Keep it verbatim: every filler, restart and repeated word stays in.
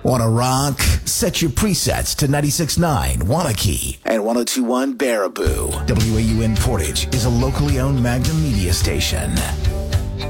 Wanna rock? Set your presets to ninety-six point nine Wanakee and one oh two point one Baraboo. W A U N Portage is a locally owned Magnum media station.